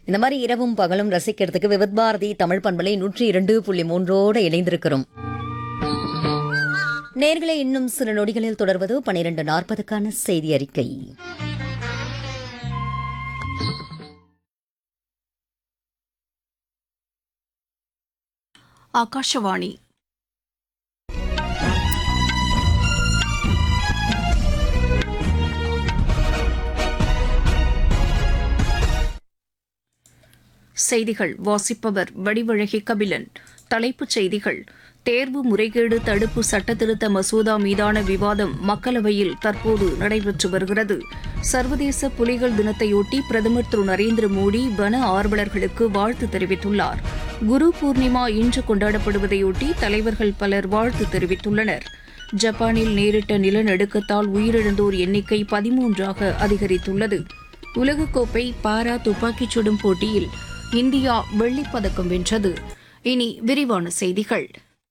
இந்த மாதிரி இரவும் பகலும் ரசிக்கிறதுக்கு விவித் பாரதி தமிழ் பண்பலை 102.3 இணைந்திருக்கிறோம். நேர்களை இன்னும் சில நொடிகளில் தொடர்வது 12:40க்கான செய்தி அறிக்கை. ஆகாஷவாணி. செய்திகள் வாசிப்பவர் வடிவழகி கபிலன். தலைப்புச் செய்திகள்: தேர்வு முறைகேடு தடுப்பு சட்டத்திருத்த மசோதா மீதான விவாதம் மக்களவையில் தற்போது நடைபெற்று வருகிறது. சர்வதேச புலிகள் தினத்தையொட்டி பிரதமர் திரு நரேந்திர மோடி வன ஆர்வலர்களுக்கு வாழ்த்து தெரிவித்துள்ளார். குரு பூர்ணிமா இன்று கொண்டாடப்படுவதையொட்டி தலைவர்கள் பலர் வாழ்த்து தெரிவித்துள்ளனர். ஜப்பானில் நேரிட்ட நிலநடுக்கத்தால் உயிரிழந்தோர் எண்ணிக்கை 13ஆக அதிகரித்துள்ளது. உலகக்கோப்பை பாரா துப்பாக்கிச் சுடும் போட்டியில் இந்தியா வெள்ளிப்பதக்கம் வென்றது. இனி விரிவான செய்திகள்.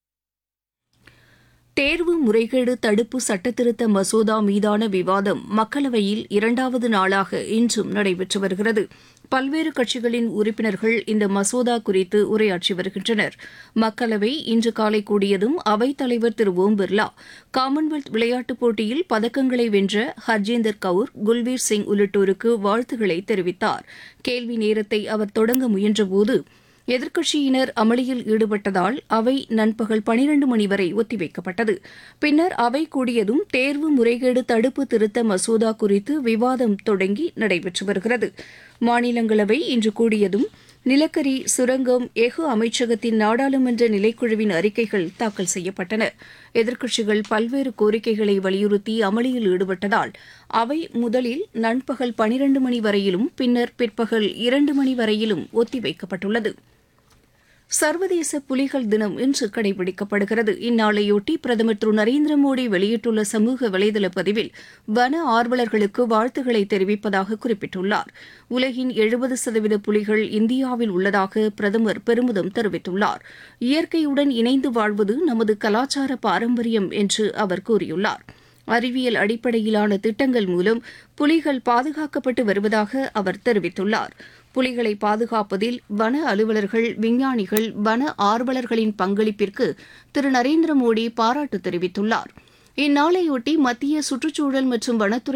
தேர்வு முறைகேடு தடுப்பு சட்டத்திருத்த மசோதா மீதான விவாதம் மக்களவையில் 2வது நாளாக இன்றும் நடைபெற்று வருகிறது. பல்வேறு கட்சிகளின் உறுப்பினர்கள் இந்த மசோதா குறித்து உரையாற்றி வருகின்றனர். மக்களவை இன்று காலை கூடியதும் அவைத்தலைவர் திரு ஓம் பிர்லா காமன்வெல்த் விளையாட்டுப் போட்டியில் பதக்கங்களை வென்ற ஹர்ஜேந்தர் கவுர், குல்பீர் சிங் உள்ளிட்டோருக்கு வாழ்த்துக்களை தெரிவித்தார். கேள்வி நேரத்தை அவர் தொடங்க முயன்றபோது எதிர்க்கட்சியினர் அமளியில் ஈடுபட்டதால் அவை நண்பகல் 12 மணி வரை ஒத்திவைக்கப்பட்டது. பின்னர் அவை கூடியதும் தேர்வு முறைகேடு தடுப்பு திருத்த மசோதா குறித்து விவாதம் தொடங்கி நடைபெற்று வருகிறது. மாநிலங்களவை இன்று கூடியதும் நிலக்கரி, சுரங்கம், எஃகு அமைச்சகத்தின் நாடாளுமன்ற நிலைக்குழுவின் அறிக்கைகள் தாக்கல் செய்யப்பட்டன. எதிர்க்கட்சிகள் பல்வேறு கோரிக்கைகளை வலியுறுத்தி அமளியில் ஈடுபட்டதால் அவை முதலில் நண்பகல் 12 மணி வரையிலும் பின்னர் பிற்பகல் 2 மணி வரையிலும் ஒத்திவைக்கப்பட்டுள்ளது. சர்வதேச புலிகள் தினம் இன்று கடைபிடிக்கப்படுகிறது. இந்நாளையொட்டி பிரதமர் திரு நரேந்திர மோடி வெளியிட்டுள்ள சமூக வலைதள பதிவில் வன ஆர்வலர்களுக்கு வாழ்த்துக்களை தெரிவிப்பதாக குறிப்பிட்டுள்ளார். உலகின் 70% புலிகள் இந்தியாவில் உள்ளதாக பிரதமர் பெருமிதம் தெரிவித்துள்ளார். இயற்கையுடன் இணைந்து வாழ்வது நமது கலாச்சார பாரம்பரியம் என்று அவர் கூறியுள்ளார். அறிவியல் அடிப்படையிலான திட்டங்கள் மூலம் புலிகள் பாதுகாக்கப்பட்டு வருவதாக அவர் தெரிவித்துள்ளார். புலிகளை பாதுகாப்பதில் வன அலுவலர்கள், விஞ்ஞானிகள், வன ஆர்வலர்களின் பங்களிப்பிற்கு திரு நரேந்திர மோடி பாராட்டு தெரிவித்துள்ளார். இந்நாளையொட்டி மத்திய சுற்றுச்சூழல் மற்றும் வனத்துறை